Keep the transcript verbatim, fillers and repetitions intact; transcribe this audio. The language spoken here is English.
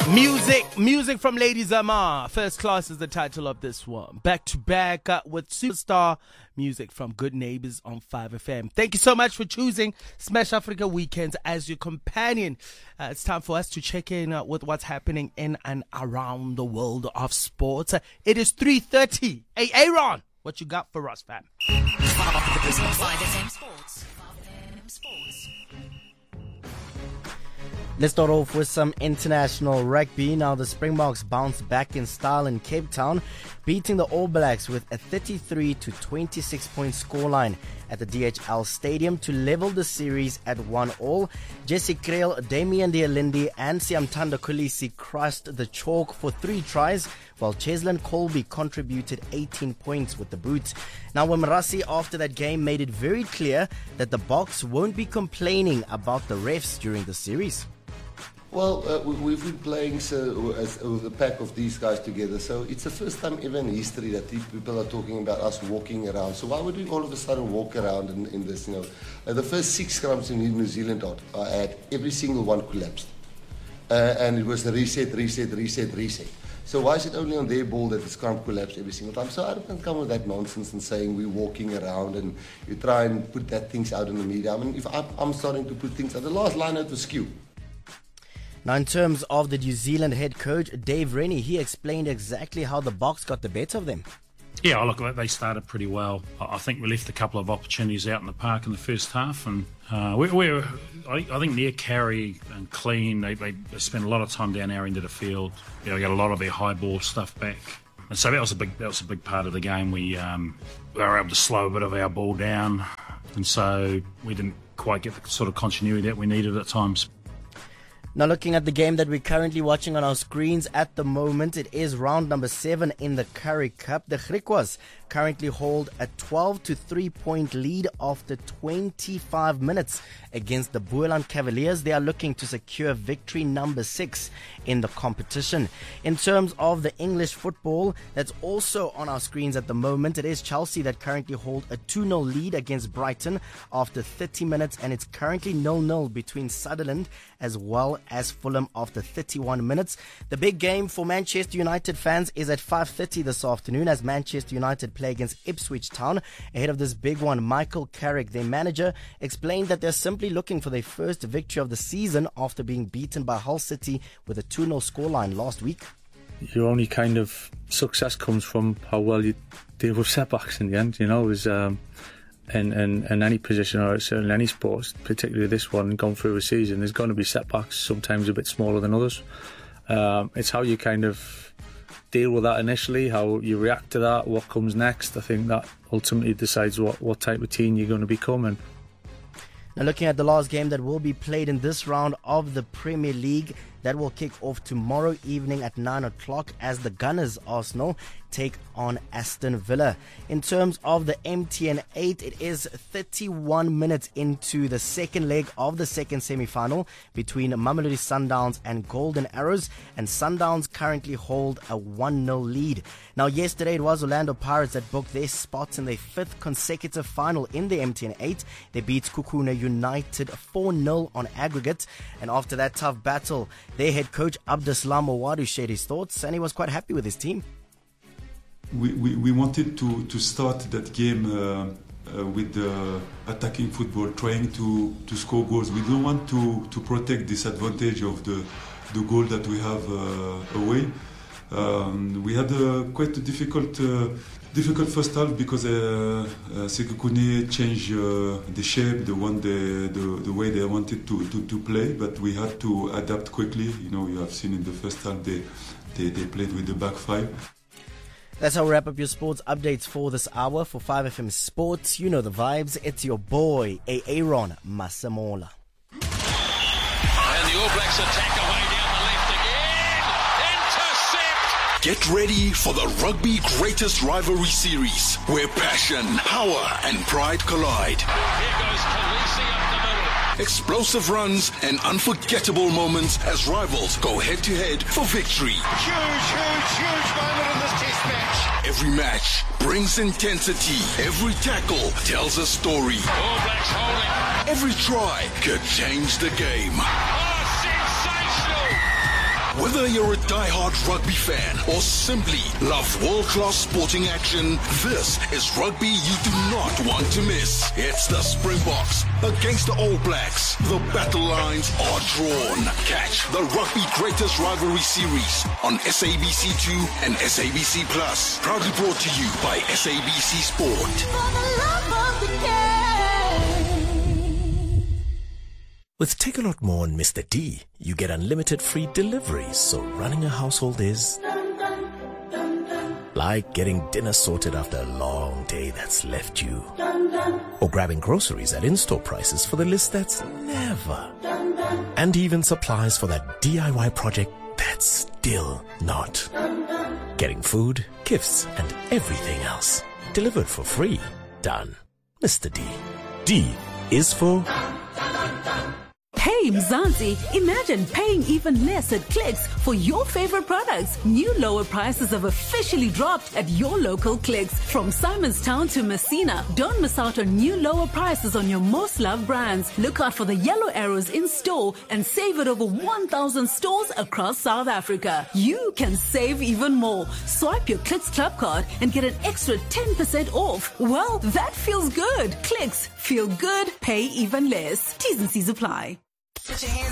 Music, music from Lady Zamar. First Class is the title of this one. Back to back uh, with superstar music from Good Neighbors on five F M. Thank you so much for choosing Smash Africa Weekends as your companion. Uh, it's time for us to check in uh, with what's happening in and around the world of sports. Uh, it is three thirty. Hey, Aaron, what you got for us, fam? five F M Sports. five F M Sports. Let's start off with some international rugby. Now the Springboks bounced back in style in Cape Town, beating the All Blacks with a thirty-three to twenty-six point scoreline at the D H L Stadium to level the series at one all. Jesse Kreel, Damian Dialindi and Siamtanda Kolisi crushed the chalk for three tries, while Cheslin Colby contributed eighteen points with the boot. Now Wimrasi after that game made it very clear that the Boks won't be complaining about the refs during the series. Well, uh, we, we've been playing so, as, with a pack of these guys together, so it's the first time ever in history that people are talking about us walking around. So why would we all of a sudden walk around in, in this, you know? Uh, the first six scrums in New Zealand I had, every single one collapsed. Uh, and it was a reset, reset, reset, reset. So why is it only on their ball that the scrum collapsed every single time? So I don't come with that nonsense and saying we're walking around and you try and put that things out in the media. I mean, if I'm, I'm starting to put things out, the last line out was skew. Now, in terms of the New Zealand head coach, Dave Rennie, he explained exactly how the Boks got the better of them. Yeah, look, they started pretty well. I think we left a couple of opportunities out in the park in the first half, and uh, we, we're, I, I think near carry and clean, they, they spent a lot of time down our end of the field. You know, we got a lot of their high ball stuff back, and so that was a big that was a big part of the game. We, um, we were able to slow a bit of our ball down, and so we didn't quite get the sort of continuity that we needed at times. Now looking at the game that we're currently watching on our screens at the moment, it is round number seven in the Currie Cup. The Griquas currently hold a twelve to three point lead after twenty-five minutes against the Boelan Cavaliers. They are looking to secure victory number six in the competition. In terms of the English football that's also on our screens at the moment, it is Chelsea that currently hold a two nil lead against Brighton after thirty minutes, and it's currently nil nil between Sunderland as well as Fulham after thirty-one minutes. The big game for Manchester United fans is at five thirty this afternoon as Manchester United play against Ipswich Town. Ahead of this big one, Michael Carrick, their manager, explained that they're simply looking for their first victory of the season after being beaten by Hull City with a two nil scoreline last week. Your only kind of success comes from how well you deal with setbacks in the end, you know, is um, in, in, in any position or certainly any sport, particularly this one, gone through a season, there's going to be setbacks, sometimes a bit smaller than others. Um, it's how you kind of deal with that initially, how you react to that, what comes next. I think that ultimately decides what, what type of team you're going to become. And now looking at the last game that will be played in this round of the Premier League, that will kick off tomorrow evening at nine o'clock as the Gunners Arsenal take on Aston Villa. In terms of the M T N eight, it is thirty-one minutes into the second leg of the second semi-final between Mamelodi Sundowns and Golden Arrows, and Sundowns currently hold a one nil lead. Now yesterday it was Orlando Pirates that booked their spots in their fifth consecutive final in the M T N eight. They beat Kukuna United four nil on aggregate, and after that tough battle, their head coach Abdeslam Owadu shared his thoughts, and he was quite happy with his team. We, we, we wanted to, to start that game uh, uh, with the attacking football, trying to, to score goals. We don't want to, to protect this advantage of the, the goal that we have uh, away. Um, we had a, quite a difficult uh, difficult first half because uh, uh, Sekukune changed uh, the shape, the one the, the the way they wanted to, to, to play, but we had to adapt quickly. You know, you have seen in the first half they they, they played with the back five. That's how we wrap up your sports updates for this hour. For five F M Sports, you know the vibes. It's your boy, Aaron Masemola. And the All Blacks attack away down the left again. Intercept! Get ready for the Rugby Greatest Rivalry Series, where passion, power and pride collide. Here goes Khaleesi up the middle. Explosive runs and unforgettable moments as rivals go head-to-head for victory. Huge, huge, huge moment in this test match. Every match brings intensity. Every tackle tells a story. All Blacks holding. Every try could change the game. Oh, sensational! Whether you're a die-hard rugby fan or simply love world-class sporting action, this is rugby you do not want to miss. It's the Springboks against the All Blacks. The battle lines are drawn. Catch the Rugby Greatest Rivalry Series on S A B C two and S A B C Plus. Proudly brought to you by S A B C Sport. For the love of the game. With Take A Lot More on Mister D, you get unlimited free deliveries, so running a household is like getting dinner sorted after a long day that's left you, or grabbing groceries at in-store prices for the list that's never, and even supplies for that D I Y project that's still not. Getting food, gifts, and everything else delivered for free. Done. Mister D. D is for... Hey Mzansi, imagine paying even less at Clicks for your favorite products. New lower prices have officially dropped at your local Clicks. From Simonstown to Messina, don't miss out on new lower prices on your most loved brands. Look out for the yellow arrows in store and save at over one thousand stores across South Africa. You can save even more. Swipe your Clicks Club card and get an extra ten percent off. Well, that feels good. Clicks, feel good, pay even less. T's and C's apply. Put your hands